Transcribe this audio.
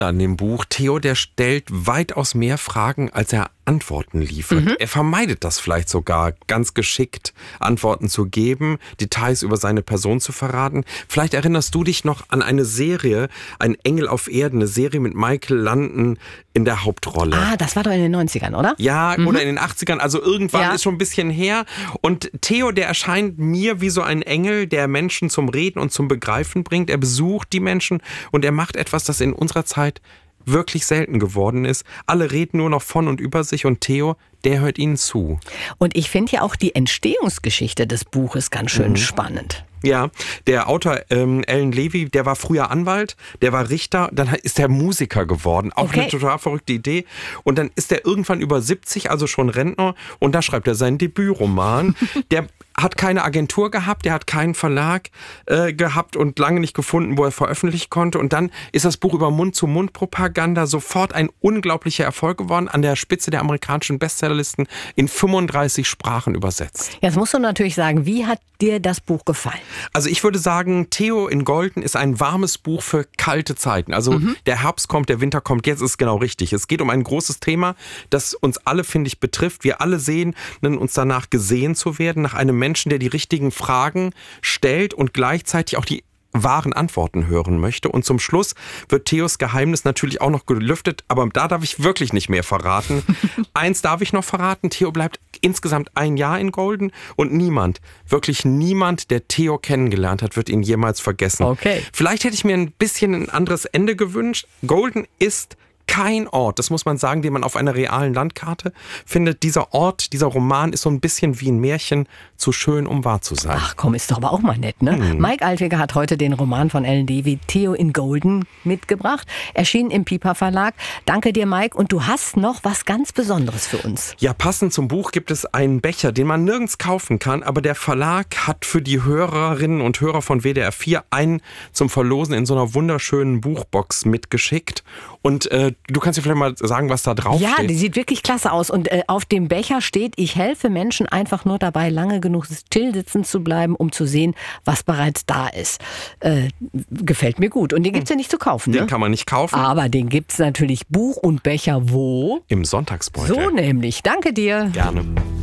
an dem Buch. Theo, der stellt weitaus mehr Fragen, als er Antworten liefert. Er vermeidet das vielleicht sogar ganz geschickt, Antworten zu geben, Details über seine Person zu verraten. Vielleicht erinnerst du dich noch an eine Serie, Ein Engel auf Erden, eine Serie mit Michael Landon in der Hauptrolle. Ah, das war doch in den 90ern, oder? Ja, oder in den 80ern, also irgendwann ist schon ein bisschen her. Und Theo, der erscheint mir wie so ein Engel, der Menschen zum Reden und zum Begreifen bringt. Er besucht die Menschen und er macht etwas, das in unserer Zeit wirklich selten geworden ist. Alle reden nur noch von und über sich und Theo, der hört ihnen zu. Und ich finde ja auch die Entstehungsgeschichte des Buches ganz schön spannend. Ja, der Autor Alan Levy, der war früher Anwalt, der war Richter, dann ist er Musiker geworden. Auch eine total verrückte Idee. Und dann ist er irgendwann über 70, also schon Rentner, und da schreibt er seinen Debütroman. Der hat keine Agentur gehabt, der hat keinen Verlag gehabt und lange nicht gefunden, wo er veröffentlichen konnte. Und dann ist das Buch über Mund-zu-Mund-Propaganda sofort ein unglaublicher Erfolg geworden, an der Spitze der amerikanischen Bestsellerlisten in 35 Sprachen übersetzt. Jetzt musst du natürlich sagen, wie hat dir das Buch gefallen? Also ich würde sagen, Theo in Golden ist ein warmes Buch für kalte Zeiten. Also der Herbst kommt, der Winter kommt, jetzt ist es genau richtig. Es geht um ein großes Thema, das uns alle, finde ich, betrifft. Wir alle sehnen uns danach, gesehen zu werden, nach einem Menschen, der die richtigen Fragen stellt und gleichzeitig auch die wahren Antworten hören möchte. Und zum Schluss wird Theos Geheimnis natürlich auch noch gelüftet, aber da darf ich wirklich nicht mehr verraten. Eins darf ich noch verraten, Theo bleibt insgesamt ein Jahr in Golden und niemand, wirklich niemand, der Theo kennengelernt hat, wird ihn jemals vergessen. Okay. Vielleicht hätte ich mir ein bisschen ein anderes Ende gewünscht. Golden ist kein Ort, das muss man sagen, den man auf einer realen Landkarte findet. Dieser Ort, dieser Roman ist so ein bisschen wie ein Märchen, zu schön, um wahr zu sein. Ach komm, ist doch aber auch mal nett, ne? Mike Alfiger hat heute den Roman von Alan Levy, Theo in Golden, mitgebracht. Erschienen im Piper Verlag. Danke dir, Mike. Und du hast noch was ganz Besonderes für uns. Ja, passend zum Buch gibt es einen Becher, den man nirgends kaufen kann, aber der Verlag hat für die Hörerinnen und Hörer von WDR 4 einen zum Verlosen in so einer wunderschönen Buchbox mitgeschickt. Und du kannst dir vielleicht mal sagen, was da drauf steht. Ja, die sieht wirklich klasse aus. Und auf dem Becher steht, ich helfe Menschen einfach nur dabei, lange genug still sitzen zu bleiben, um zu sehen, was bereits da ist. Gefällt mir gut. Und den gibt's ja nicht zu kaufen, ne? Den kann man nicht kaufen. Aber den gibt's natürlich Buch und Becher wo? Im Sonntagsbeutel. So nämlich. Danke dir. Gerne.